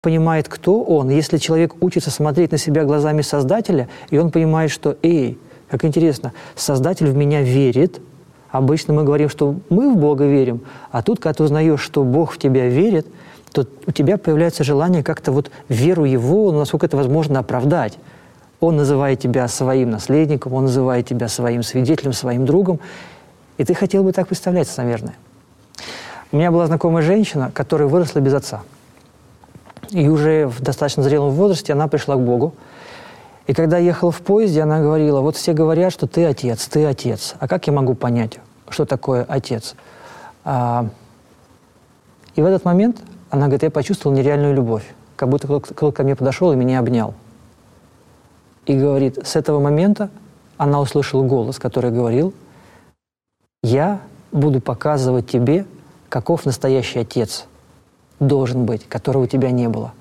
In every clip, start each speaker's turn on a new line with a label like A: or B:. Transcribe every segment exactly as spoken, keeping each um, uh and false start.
A: понимает, кто он. Если человек учится смотреть на себя глазами Создателя, и он понимает, что, эй, как интересно, Создатель в меня верит. Обычно мы говорим, что мы в Бога верим, а тут, когда ты узнаешь, что Бог в тебя верит, то у тебя появляется желание как-то вот веру Его, ну, насколько это возможно, оправдать. Он называет тебя своим наследником, Он называет тебя своим свидетелем, своим другом. И ты хотел бы так представляться, наверное. У меня была знакомая женщина, которая выросла без отца. И уже в достаточно зрелом возрасте она пришла к Богу. И когда ехала в поезде, она говорила, вот все говорят, что ты отец, ты отец. А как я могу понять, что такое отец? А... И в этот момент она говорит, я почувствовала нереальную любовь. Как будто кто-то ко мне подошел и меня обнял. И говорит, с этого момента она услышала голос, который говорил, я буду показывать тебе, каков настоящий отец должен быть, которого у тебя не было.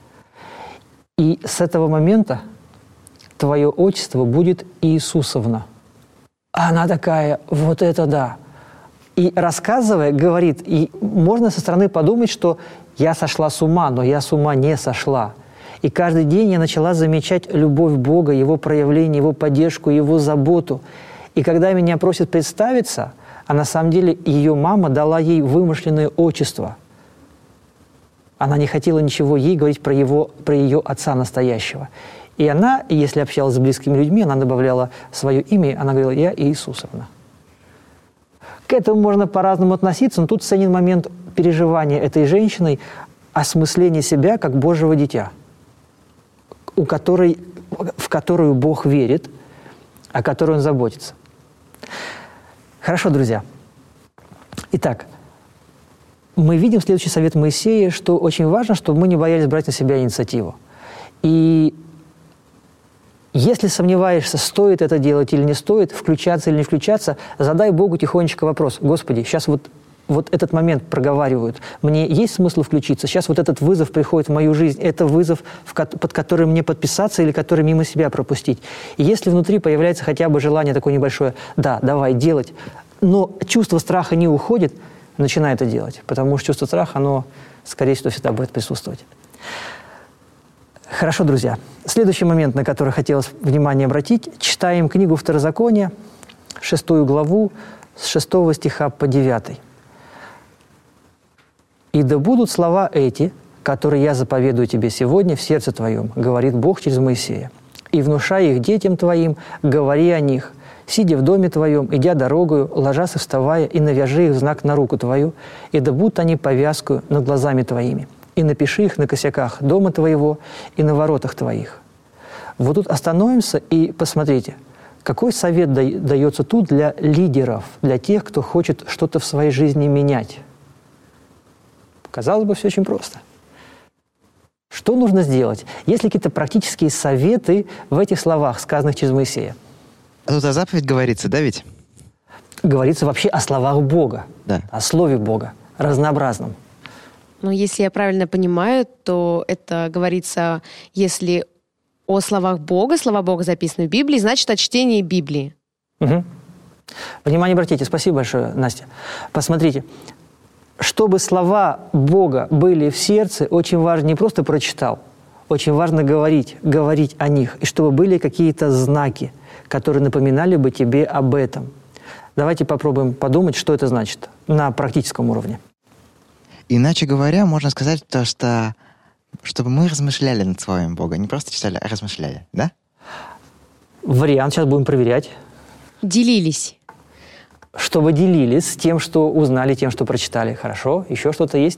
A: И с этого момента твое отчество будет Иисусовна. А она такая, вот это да. И рассказывая, говорит, и можно со стороны подумать, что я сошла с ума, но я с ума не сошла. И каждый день я начала замечать любовь Бога, Его проявление, Его поддержку, Его заботу. И когда меня просят представиться, а на самом деле ее мама дала ей вымышленное отчество. Она не хотела ничего ей говорить про, его, про ее отца настоящего. И она, если общалась с близкими людьми, она добавляла свое имя, она говорила, я Иисусовна. К этому можно по-разному относиться, но тут ценен момент переживания этой женщиной, осмысления себя как Божьего дитя, у которой, в которую Бог верит, о которой Он заботится. Хорошо, друзья. Итак, мы видим следующий совет Моисея, что очень важно, чтобы мы не боялись брать на себя инициативу. И если сомневаешься, стоит это делать или не стоит, включаться или не включаться, задай Богу тихонечко вопрос. Господи, сейчас вот, вот этот момент проговаривают. Мне есть смысл включиться? Сейчас вот этот вызов приходит в мою жизнь. Это вызов, под который мне подписаться или который мимо себя пропустить. И если внутри появляется хотя бы желание такое небольшое, да, давай, делать, но чувство страха не уходит, начинай это делать. Потому что чувство страха, оно, скорее всего, всегда будет присутствовать. Хорошо, друзья. Следующий момент, на который хотелось внимание обратить. Читаем книгу Второзакония, шестую главу, с шестого стиха по девятый. «И да будут слова эти, которые я заповедую тебе сегодня в сердце твоем, говорит Бог через Моисея. И внушай их детям твоим, говори о них, сидя в доме твоем, идя дорогою, ложась и вставая, и навяжи их в знак на руку твою, и да будут они повязкою над глазами твоими. И напиши их на косяках дома твоего и на воротах твоих». Вот тут остановимся и посмотрите, какой совет дается тут для лидеров, для тех, кто хочет что-то в своей жизни менять. Казалось бы, все очень просто. Что нужно сделать? Есть ли какие-то практические советы в этих словах, сказанных через Моисея?
B: А тут о заповедь говорится, да ведь?
A: Говорится вообще о словах Бога,
B: да.
A: О слове Бога, разнообразном.
C: Ну, если я правильно понимаю, то это говорится, если о словах Бога, слова Бога записаны в Библии, значит, о чтении Библии.
A: Угу. Внимание обратите. Спасибо большое, Настя. Посмотрите. Чтобы слова Бога были в сердце, очень важно не просто прочитал, очень важно говорить, говорить о них, и чтобы были какие-то знаки, которые напоминали бы тебе об этом. Давайте попробуем подумать, что это значит на практическом уровне.
B: Иначе говоря, можно сказать то, что чтобы мы размышляли над словами Бога, не просто читали, а размышляли, да?
A: Вариант сейчас будем проверять.
C: Делились.
A: Чтобы делились тем, что узнали, тем, что прочитали. Хорошо. Еще что-то есть?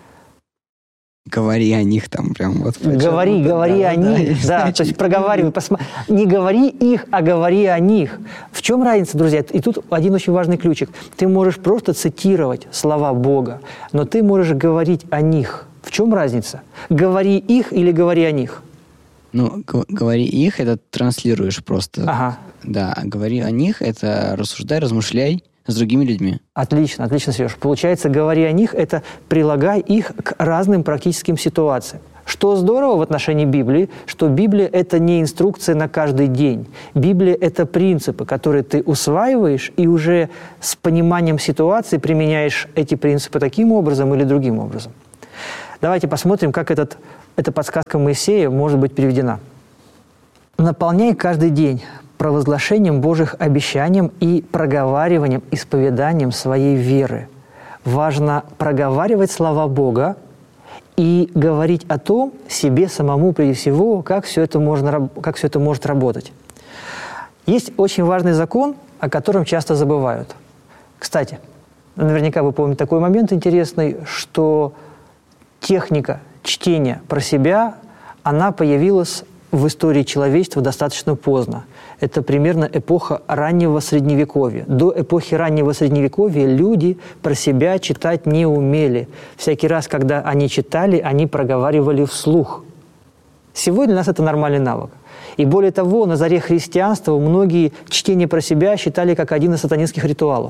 D: Говори о них там прям вот.
A: Говори, вот, говори да, о да, них. Да, да, то есть проговаривай. Посма... Не говори их, а говори о них. В чем разница, друзья? И тут один очень важный ключик. Ты можешь просто цитировать слова Бога, но ты можешь говорить о них. В чем разница? Говори их или говори о них?
D: Ну, говори их, это транслируешь просто.
A: Ага.
D: Да, а говори о них, это рассуждай, размышляй с другими людьми.
A: Отлично, отлично, Сереж. Получается, говори о них, это прилагай их к разным практическим ситуациям. Что здорово в отношении Библии, что Библия – это не инструкция на каждый день. Библия – это принципы, которые ты усваиваешь, и уже с пониманием ситуации применяешь эти принципы таким образом или другим образом. Давайте посмотрим, как этот эта подсказка Моисея может быть переведена. «Наполняй каждый день провозглашением Божьих обещаний и проговариванием, исповеданием своей веры». Важно проговаривать слова Бога и говорить о том себе самому, прежде всего, как все это, можно, как все это может работать. Есть очень важный закон, о котором часто забывают. Кстати, наверняка вы помните такой момент интересный, что техника чтения про себя, она появилась в истории человечества достаточно поздно. Это примерно эпоха раннего Средневековья. До эпохи раннего Средневековья люди про себя читать не умели. Всякий раз, когда они читали, они проговаривали вслух. Сегодня для нас это нормальный навык. И более того, на заре христианства многие чтение про себя считали как один из сатанинских ритуалов.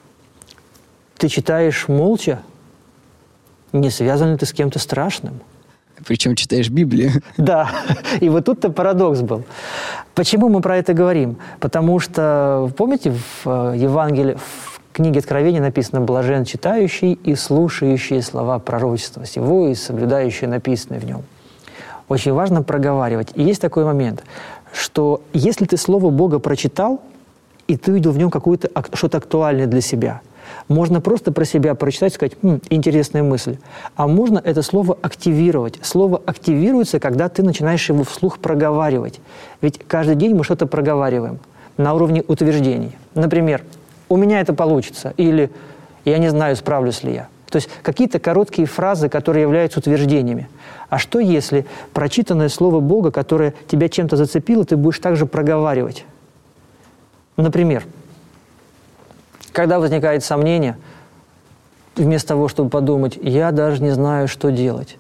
A: Ты читаешь молча? Не связан ли ты с кем-то страшным?
D: Причем читаешь Библию.
A: Да, и вот тут-то парадокс был. Почему мы про это говорим? Потому что, помните, в Евангелии, в книге Откровения написано «блажен читающий и слушающий слова пророчества сего и соблюдающие написанное в нем». Очень важно проговаривать. И есть такой момент, что если ты Слово Бога прочитал, и ты увидел в нем какое-то что-то актуальное для себя, можно просто про себя прочитать и сказать: «Хм, интересная мысль». А можно это слово активировать. Слово активируется, когда ты начинаешь его вслух проговаривать. Ведь каждый день мы что-то проговариваем на уровне утверждений. Например, «у меня это получится» или «я не знаю, справлюсь ли я». То есть какие-то короткие фразы, которые являются утверждениями. А что если прочитанное Слово Бога, которое тебя чем-то зацепило, ты будешь также проговаривать? Например, когда возникает сомнение, вместо того, чтобы подумать: «я даже не знаю, что делать».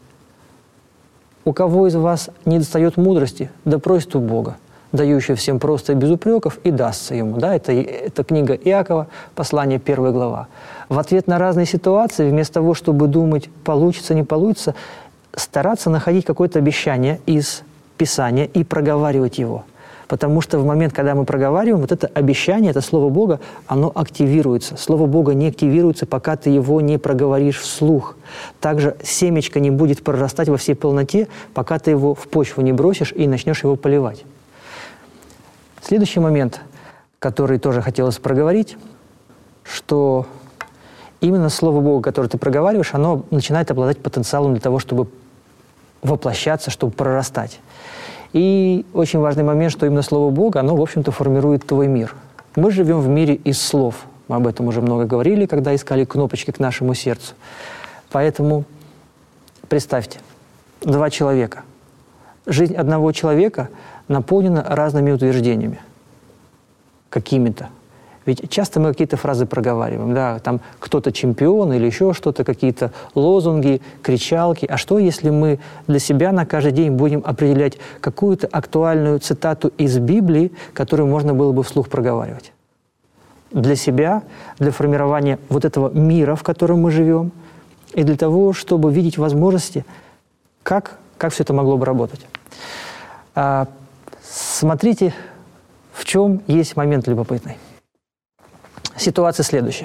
A: У кого из вас не достает мудрости, да просит у Бога, дающего всем просто и без упреков, и дастся ему. Да, это, это книга Иакова, послание, первая глава. В ответ на разные ситуации, вместо того, чтобы думать, получится, не получится, стараться находить какое-то обещание из Писания и проговаривать его. Потому что в момент, когда мы проговариваем, вот это обещание, это Слово Бога, оно активируется. Слово Бога не активируется, пока ты его не проговоришь вслух. Также семечко не будет прорастать во всей полноте, пока ты его в почву не бросишь и начнешь его поливать. Следующий момент, который тоже хотелось проговорить, что именно Слово Бога, которое ты проговариваешь, оно начинает обладать потенциалом для того, чтобы воплощаться, чтобы прорастать. И очень важный момент, что именно Слово Бога, оно, в общем-то, формирует твой мир. Мы живем в мире из слов. Мы об этом уже много говорили, когда искали кнопочки к нашему сердцу. Поэтому представьте, два человека. Жизнь одного человека наполнена разными утверждениями. Какими-то. Ведь часто мы какие-то фразы проговариваем, да, там кто-то чемпион или еще что-то, какие-то лозунги, кричалки. А что, если мы для себя на каждый день будем определять какую-то актуальную цитату из Библии, которую можно было бы вслух проговаривать? Для себя, для формирования вот этого мира, в котором мы живем, и для того, чтобы видеть возможности, как, как все это могло бы работать. А, смотрите, в чем есть момент любопытный. Ситуация следующая.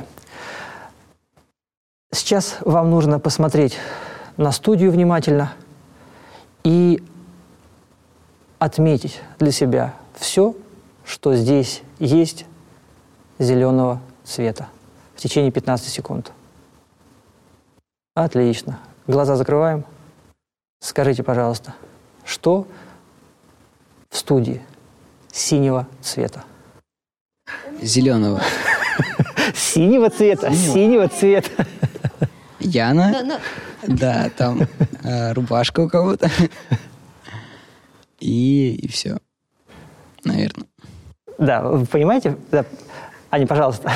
A: Сейчас вам нужно посмотреть на студию внимательно и отметить для себя все, что здесь есть зеленого цвета в течение пятнадцати секунд. Отлично. Глаза закрываем. Скажите, пожалуйста, что в студии синего цвета?
D: Зеленого.
A: Синего цвета, синего, синего цвета.
D: Яна? Да, но... да там э, рубашка у кого-то. И, и все. Наверное.
A: Да, вы понимаете? Да. Аня, пожалуйста.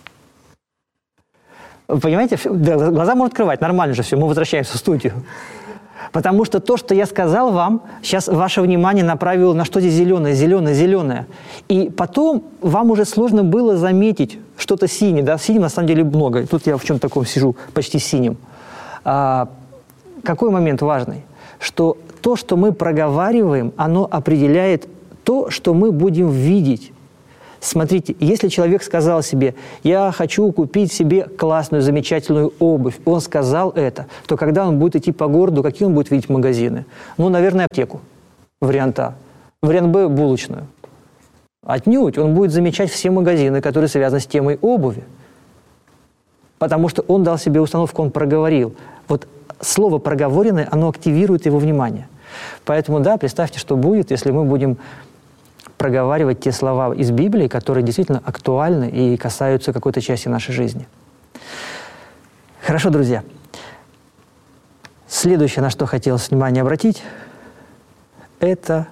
A: Вы понимаете? Да, глаза можно открывать, нормально же все, мы возвращаемся в студию. Потому что то, что я сказал вам, сейчас ваше внимание направило на что здесь зеленое, зеленое, зеленое. И потом вам уже сложно было заметить что-то синее. Да? Синим на самом деле много. Тут я в чем-то таком сижу, почти синим. А, какой момент важный? Что то, что мы проговариваем, оно определяет то, что мы будем видеть. Смотрите, если человек сказал себе, я хочу купить себе классную, замечательную обувь, он сказал это, то когда он будет идти по городу, какие он будет видеть магазины? Ну, наверное, аптеку, вариант А. Вариант Б – булочную. Отнюдь, он будет замечать все магазины, которые связаны с темой обуви. Потому что он дал себе установку, он проговорил. Вот слово «проговоренное», оно активирует его внимание. Поэтому, да, представьте, что будет, если мы будем проговаривать те слова из Библии, которые действительно актуальны и касаются какой-то части нашей жизни. Хорошо, друзья. Следующее, на что хотелось внимание обратить, это...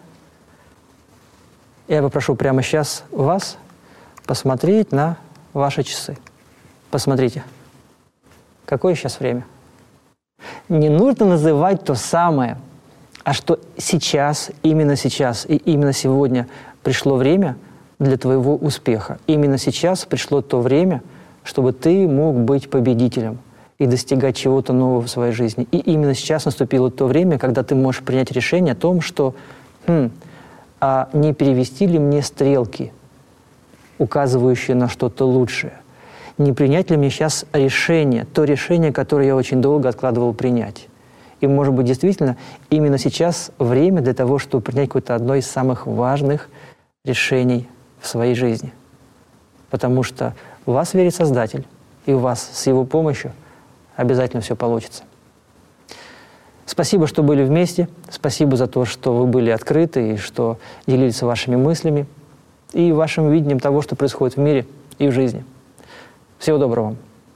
A: Я попрошу прямо сейчас вас посмотреть на ваши часы. Посмотрите, какое сейчас время. Не нужно называть то самое, а что сейчас, именно сейчас и именно сегодня пришло время для твоего успеха. Именно сейчас пришло то время, чтобы ты мог быть победителем и достигать чего-то нового в своей жизни. И именно сейчас наступило то время, когда ты можешь принять решение о том, что хм, а не перевести ли мне стрелки, указывающие на что-то лучшее? Не принять ли мне сейчас решение, то решение, которое я очень долго откладывал принять? И, может быть, действительно, именно сейчас время для того, чтобы принять какое-то одно из самых важных решений в своей жизни. Потому что в вас верит Создатель, и у вас с Его помощью обязательно все получится. Спасибо, что были вместе. Спасибо за то, что вы были открыты и что делились вашими мыслями и вашим видением того, что происходит в мире и в жизни. Всего доброго вам.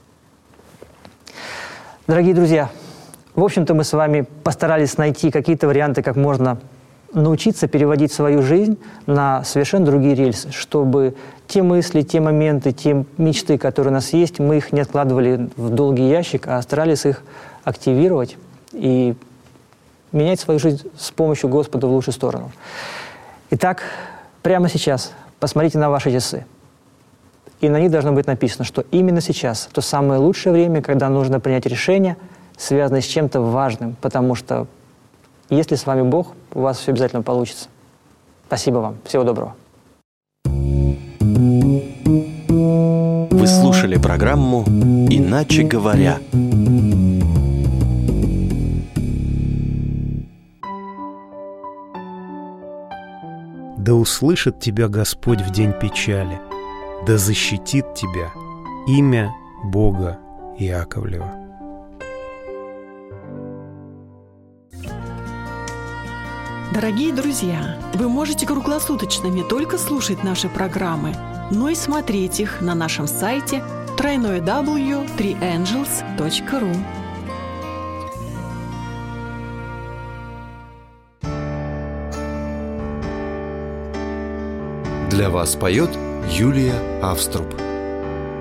A: Дорогие друзья, в общем-то, мы с вами постарались найти какие-то варианты, как можно научиться переводить свою жизнь на совершенно другие рельсы, чтобы те мысли, те моменты, те мечты, которые у нас есть, мы их не откладывали в долгий ящик, а старались их активировать и менять свою жизнь с помощью Господа в лучшую сторону. Итак, прямо сейчас посмотрите на ваши часы. И на них должно быть написано, что именно сейчас то самое лучшее время, когда нужно принять решение, связанное с чем-то важным, потому что если с вами Бог, у вас все обязательно получится. Спасибо вам. Всего доброго.
E: Вы слушали программу «Иначе говоря».
F: Да услышит тебя Господь в день печали, да защитит тебя имя Бога Иаковлева.
G: Дорогие друзья, вы можете круглосуточно не только слушать наши программы, но и смотреть их на нашем сайте дабл ю дабл ю дабл ю точка три энджелс точка ру.
E: Для вас поет Юлия Авструб.